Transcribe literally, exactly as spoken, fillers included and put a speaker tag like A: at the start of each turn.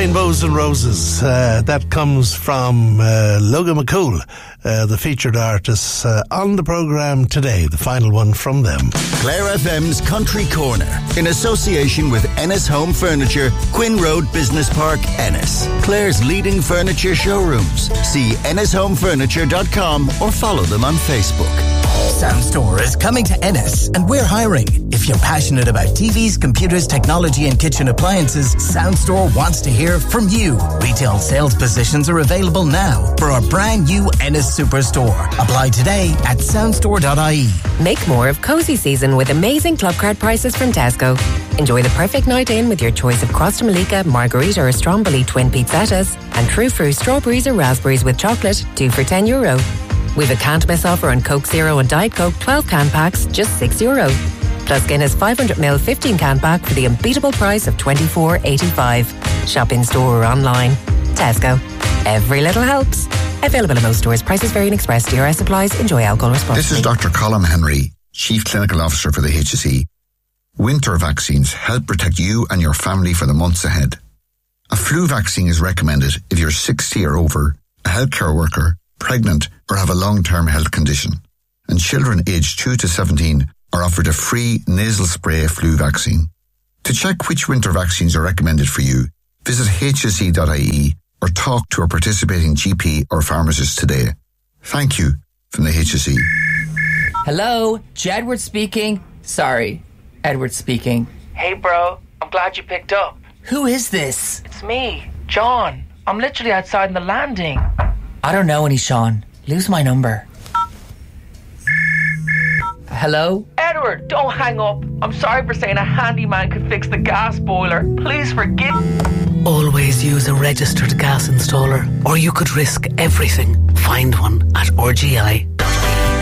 A: Rainbows and Roses. Uh, that comes from uh, Logan McCool, uh, the featured artists uh, on the programme today, the final one from them.
B: Clare F M's Country Corner, in association with Ennis Home Furniture, Quinn Road Business Park, Ennis. Clare's leading furniture showrooms. See ennis home furniture dot com or follow them on Facebook.
C: Soundstore is coming to Ennis and we're hiring. If you're passionate about T Vs, computers, technology and kitchen appliances, Soundstore wants to hear from you. Retail sales positions are available now for our brand new Ennis Superstore. Apply today at soundstore dot I E.
D: Make more of cosy season with amazing club card prices from Tesco. Enjoy the perfect night in with your choice of Costa Malika, Margarita or Stromboli twin pizzattas and True Fruit strawberries or raspberries with chocolate, two for ten euro. We've a can't miss offer on Coke Zero and Diet Coke twelve can packs, just six euro. Plus Guinness five hundred milliliter fifteen can pack for the unbeatable price of twenty-four eighty-five. Shop in store or online. Tesco. Every little helps. Available in most stores. Prices vary in Express. D R S applies. Enjoy alcohol responsibly.
E: This is Doctor Colin Henry, Chief Clinical Officer for the H S E. Winter vaccines help protect you and your family for the months ahead. A flu vaccine is recommended if you're sixty or over, a healthcare worker, pregnant or have a long-term health condition. And children aged two to seventeen are offered a free nasal spray flu vaccine. To check which winter vaccines are recommended for you, visit H S E dot I E or talk to a participating G P or pharmacist today. Thank you from the H S E.
F: Hello, Jedward speaking. Sorry, Edward speaking.
G: Hey bro, I'm glad you picked up.
F: Who is this?
G: It's me, John. I'm literally outside in the landing.
F: I don't know any Sean. Lose my number. Hello?
G: Edward, don't hang up. I'm sorry for saying a handyman could fix the gas boiler. Please forgive.
H: Always use a registered gas installer, or you could risk everything. Find one at R G I.